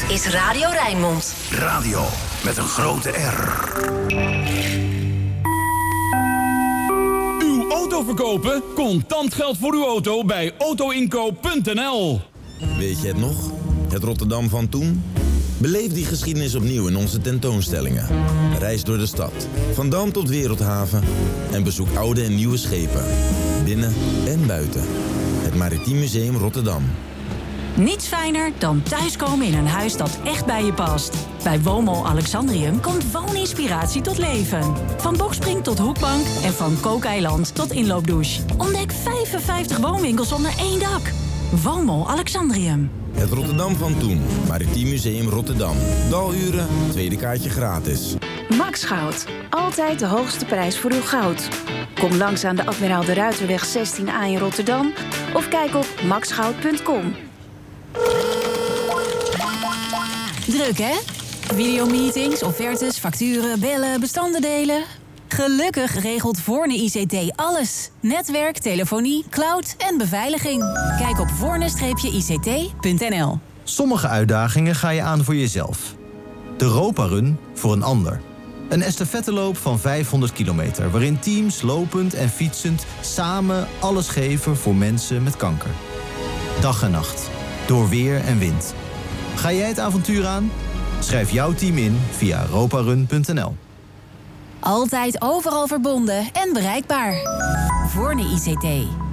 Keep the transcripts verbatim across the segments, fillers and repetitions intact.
is Radio Rijnmond. Radio met een grote R. Uw auto verkopen? Contant geld voor uw auto bij autoinkoop punt n l. Weet je het nog? Het Rotterdam van toen? Beleef die geschiedenis opnieuw in onze tentoonstellingen. Reis door de stad, van Dam tot Wereldhaven. En bezoek oude en nieuwe schepen. Binnen en buiten. Het Maritiem Museum Rotterdam. Niets fijner dan thuiskomen in een huis dat echt bij je past. Bij Woonmol Alexandrium komt wooninspiratie tot leven. Van bokspring tot hoekbank en van kookeiland tot inloopdouche. Ontdek vijfenvijftig woonwinkels onder één dak. Woonmol Alexandrium. Het Rotterdam van toen. Maritiem Museum Rotterdam. Daluren, tweede kaartje gratis. Max Goud. Altijd de hoogste prijs voor uw goud. Kom langs aan de Admiraal de Ruiterweg zestien A in Rotterdam. Of kijk op max goud punt com. Druk, hè? Videomeetings, offertes, facturen, bellen, bestanden delen. Gelukkig regelt Voorne I C T alles. Netwerk, telefonie, cloud en beveiliging. Kijk op voorne I C T punt n l. Sommige uitdagingen ga je aan voor jezelf. De Europa Run voor een ander. Een estafetteloop van vijfhonderd kilometer... waarin teams lopend en fietsend samen alles geven voor mensen met kanker. Dag en nacht. Door weer en wind. Ga jij het avontuur aan? Schrijf jouw team in via europa run punt n l. Altijd overal verbonden en bereikbaar. Voorne I C T.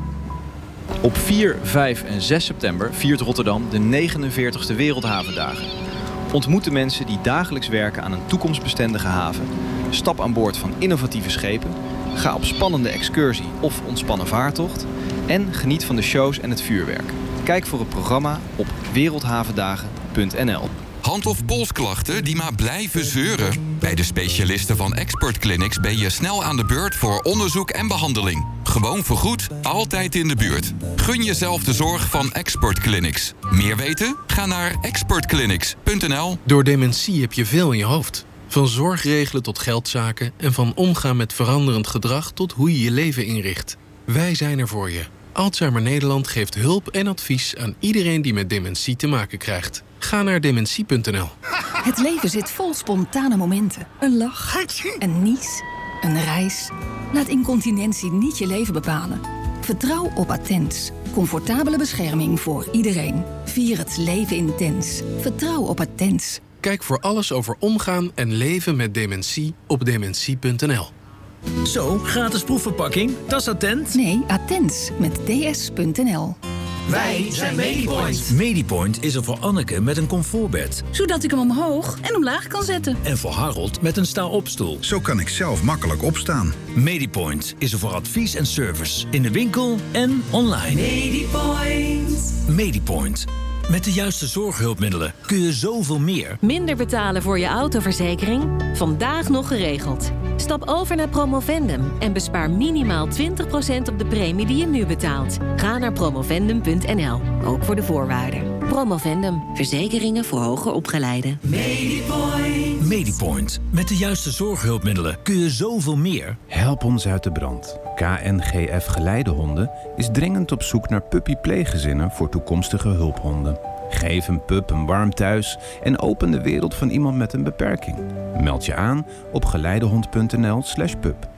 Op vier, vijf en zes september viert Rotterdam de negenenveertigste Wereldhavendagen. Ontmoet de mensen die dagelijks werken aan een toekomstbestendige haven. Stap aan boord van innovatieve schepen. Ga op spannende excursie of ontspannen vaartocht. En geniet van de shows en het vuurwerk. Kijk voor het programma op wereldhavendagen punt n l. Hand- of polsklachten die maar blijven zeuren? Bij de specialisten van Expert Clinics ben je snel aan de beurt voor onderzoek en behandeling. Gewoon vergoed, altijd in de buurt. Gun jezelf de zorg van Expert Clinics. Meer weten? Ga naar expert clinics punt n l. Door dementie heb je veel in je hoofd. Van zorg regelen tot geldzaken en van omgaan met veranderend gedrag tot hoe je je leven inricht. Wij zijn er voor je. Alzheimer Nederland geeft hulp en advies aan iedereen die met dementie te maken krijgt. Ga naar dementie punt n l. Het leven zit vol spontane momenten. Een lach, een nies, een reis. Laat incontinentie niet je leven bepalen. Vertrouw op Attens. Comfortabele bescherming voor iedereen. Vier het leven intens. Vertrouw op Attens. Kijk voor alles over omgaan en leven met dementie op dementie punt n l. Zo, gratis proefverpakking. Dat is Attent? Nee, Attens met d s punt n l. Wij zijn Medipoint. Medipoint is er voor Anneke met een comfortbed. Zodat ik hem omhoog en omlaag kan zetten. En voor Harold met een sta-opstoel. Zo kan ik zelf makkelijk opstaan. Medipoint is er voor advies en service. In de winkel en online. Medipoint. Medipoint. Met de juiste zorghulpmiddelen kun je zoveel meer. Minder betalen voor je autoverzekering? Vandaag nog geregeld. Stap over naar Promovendum en bespaar minimaal twintig procent op de premie die je nu betaalt. Ga naar promovendum punt n l, ook voor de voorwaarden. Promovendum, verzekeringen voor hoger opgeleiden. Medipoint. Medipoint. Met de juiste zorghulpmiddelen kun je zoveel meer. Help ons uit de brand. K N G F Geleidehonden is dringend op zoek naar puppy-pleeggezinnen voor toekomstige hulphonden. Geef een pup een warm thuis en open de wereld van iemand met een beperking. Meld je aan op geleidehond punt n l slash pup.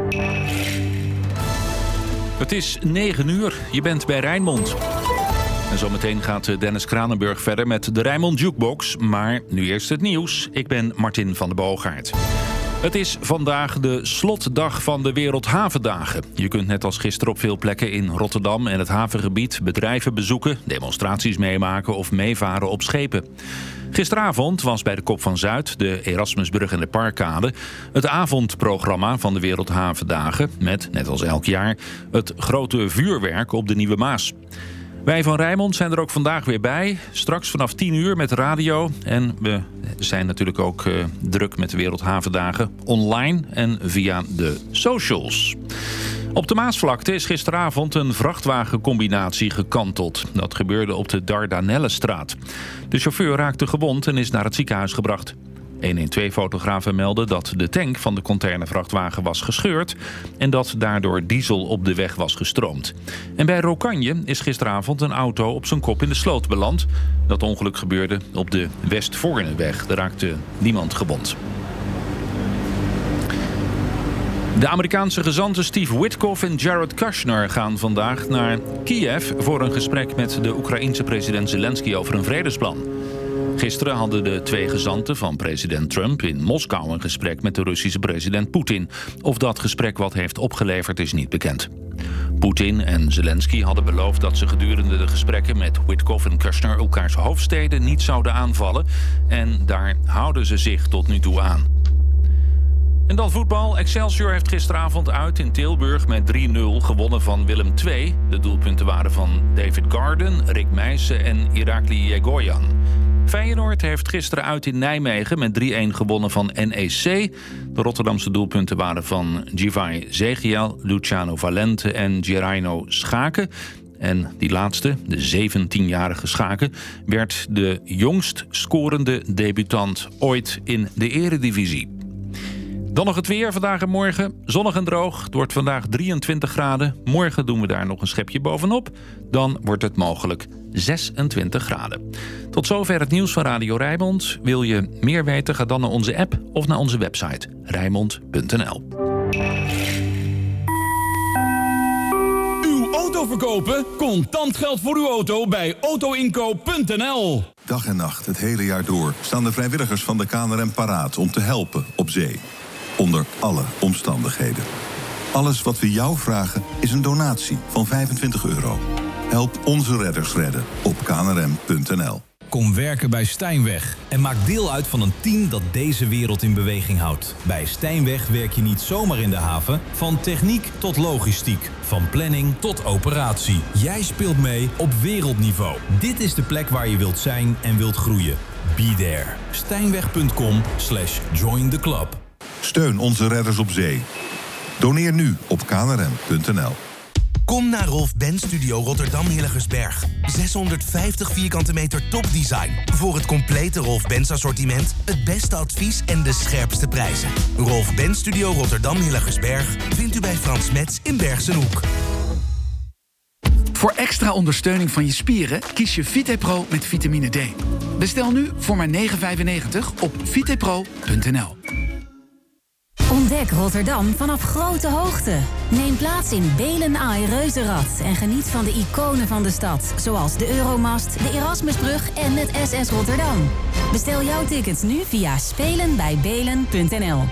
Het is negen uur, je bent bij Rijnmond. En zometeen gaat Dennis Kranenburg verder met de Rijnmond Jukebox. Maar nu eerst het nieuws. Ik ben Martin van der Boogaard. Het is vandaag de slotdag van de Wereldhavendagen. Je kunt net als gisteren op veel plekken in Rotterdam en het havengebied bedrijven bezoeken, demonstraties meemaken of meevaren op schepen. Gisteravond was bij de Kop van Zuid, de Erasmusbrug en de Parkkade, het avondprogramma van de Wereldhavendagen met, net als elk jaar, het grote vuurwerk op de Nieuwe Maas. Wij van Rijnmond zijn er ook vandaag weer bij. Straks vanaf tien uur met radio. En we zijn natuurlijk ook uh, druk met de Wereldhavendagen online en via de socials. Op de Maasvlakte is gisteravond een vrachtwagencombinatie gekanteld. Dat gebeurde op de Dardanellenstraat. De chauffeur raakte gewond en is naar het ziekenhuis gebracht. honderdtwaalf-fotografen melden dat de tank van de containervrachtwagen was gescheurd en dat daardoor diesel op de weg was gestroomd. En bij Rokanje is gisteravond een auto op zijn kop in de sloot beland. Dat ongeluk gebeurde op de Westvoorneweg. Er raakte niemand gewond. De Amerikaanse gezanten Steve Witkoff en Jared Kushner gaan vandaag naar Kiev voor een gesprek met de Oekraïense president Zelensky over een vredesplan. Gisteren hadden de twee gezanten van president Trump in Moskou een gesprek met de Russische president Poetin. Of dat gesprek wat heeft opgeleverd is niet bekend. Poetin en Zelensky hadden beloofd dat ze gedurende de gesprekken met Witkoff en Kushner elkaars hoofdsteden niet zouden aanvallen. En daar houden ze zich tot nu toe aan. En dan voetbal. Excelsior heeft gisteravond uit in Tilburg met drie nul gewonnen van Willem twee. De doelpunten waren van David Garden, Rick Meijsen en Irakli Yegoyan. Feyenoord heeft gisteren uit in Nijmegen met drie-een gewonnen van N E C. De Rotterdamse doelpunten waren van Givai Zegiel, Luciano Valente en Geraino Schaken. En die laatste, de zeventienjarige Schaken, werd de jongst scorende debutant ooit in de eredivisie. Dan nog het weer, vandaag en morgen. Zonnig en droog. Het wordt vandaag drieëntwintig graden. Morgen doen we daar nog een schepje bovenop. Dan wordt het mogelijk zesentwintig graden. Tot zover het nieuws van Radio Rijnmond. Wil je meer weten, ga dan naar onze app of naar onze website rijnmond punt n l. Uw auto verkopen? Contant geld voor uw auto bij auto inkoop punt n l. Dag en nacht, het hele jaar door, staan de vrijwilligers van de K N R M paraat om te helpen op zee. Onder alle omstandigheden. Alles wat we jou vragen is een donatie van vijfentwintig euro. Help onze redders redden op k n r m punt n l. Kom werken bij Stijnweg en maak deel uit van een team dat deze wereld in beweging houdt. Bij Stijnweg werk je niet zomaar in de haven, van techniek tot logistiek, van planning tot operatie. Jij speelt mee op wereldniveau. Dit is de plek waar je wilt zijn en wilt groeien. Be there. Stijnweg punt com slash join the club. Steun onze redders op zee. Doneer nu op k n r m punt n l. Kom naar Rolf Benz Studio Rotterdam Hillegersberg. zeshonderdvijftig vierkante meter topdesign. Voor het complete Rolf Benz assortiment, het beste advies en de scherpste prijzen. Rolf Benz Studio Rotterdam Hillegersberg vindt u bij Frans Metz in Bergsenhoek. Voor extra ondersteuning van je spieren kies je VitePro met vitamine D. Bestel nu voor maar negen vijfennegentig op vitepro punt n l. Ontdek Rotterdam vanaf grote hoogte. Neem plaats in Belen Ai Reuzenrad en geniet van de iconen van de stad, zoals de Euromast, de Erasmusbrug en het S S Rotterdam. Bestel jouw tickets nu via spelen bij belen punt n l.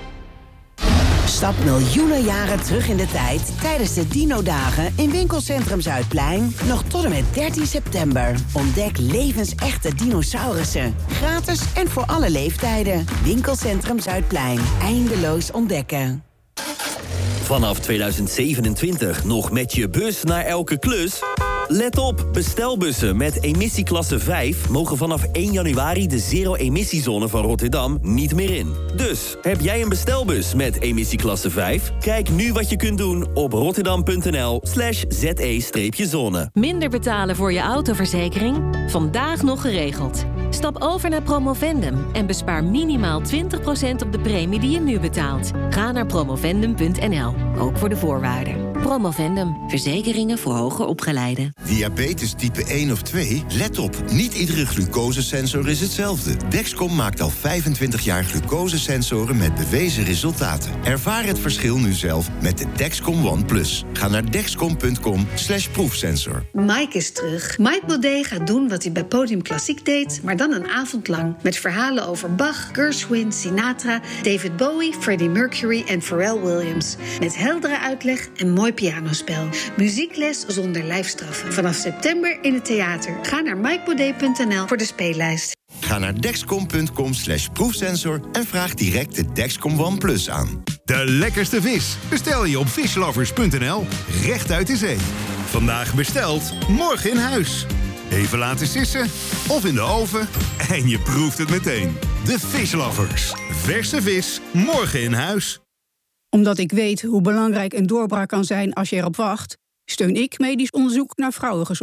Stap miljoenen jaren terug in de tijd tijdens de Dino-dagen in Winkelcentrum Zuidplein. Nog tot en met dertien september. Ontdek levensechte dinosaurussen. Gratis en voor alle leeftijden. Winkelcentrum Zuidplein. Eindeloos ontdekken. Vanaf tweeduizend zevenentwintig nog met je bus naar elke klus? Let op, bestelbussen met emissieklasse vijf mogen vanaf één januari de zero-emissiezone van Rotterdam niet meer in. Dus, heb jij een bestelbus met emissieklasse vijf? Kijk nu wat je kunt doen op rotterdam punt n l slash z e zone. Minder betalen voor je autoverzekering? Vandaag nog geregeld. Stap over naar Promovendum en bespaar minimaal twintig procent op de premie die je nu betaalt. Ga naar promovendum punt n l, ook voor de voorwaarden. Promovendum, verzekeringen voor hoger opgeleiden. Diabetes type één of twee? Let op, niet iedere glucosesensor is hetzelfde. Dexcom maakt al vijfentwintig jaar glucosesensoren met bewezen resultaten. Ervaar het verschil nu zelf met de Dexcom One Plus. Ga naar dexcom punt com slash proefsensor. Mike is terug. Mike Baudet gaat doen wat hij bij Podium Klassiek deed, maar dan een avond lang. Met verhalen over Bach, Gershwin, Sinatra, David Bowie, Freddie Mercury en Pharrell Williams. Met heldere uitleg en mooi pianospel. Muziekles zonder lijfstraffen. Vanaf september in het theater. Ga naar mike baudet punt n l voor de speellijst. Ga naar dexcom punt com slash proefsensor en vraag direct de Dexcom One Plus aan. De lekkerste vis bestel je op fishlovers punt n l. Recht uit de zee. Vandaag besteld, morgen in huis. Even laten sissen of in de oven en je proeft het meteen. De Fishlovers. Verse vis, morgen in huis. Omdat ik weet hoe belangrijk een doorbraak kan zijn als je erop wacht, steun ik medisch onderzoek naar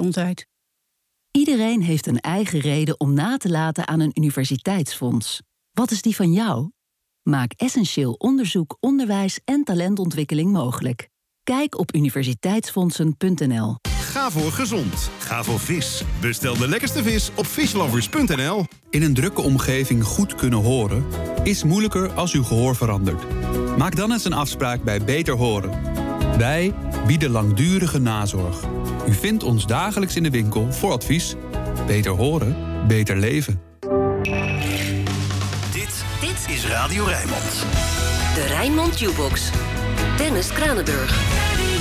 vrouwengezondheid. Iedereen heeft een eigen reden om na te laten aan een universiteitsfonds. Wat is die van jou? Maak essentieel onderzoek, onderwijs en talentontwikkeling mogelijk. Kijk op universiteitsfondsen punt n l. Ga voor gezond. Ga voor vis. Bestel de lekkerste vis op fishlovers punt n l. In een drukke omgeving goed kunnen horen is moeilijker als uw gehoor verandert. Maak dan eens een afspraak bij Beter Horen. Wij bieden langdurige nazorg. U vindt ons dagelijks in de winkel voor advies. Beter horen, beter leven. Dit, dit is Radio Rijnmond. De Rijnmond Jukebox. Dennis Kranenburg.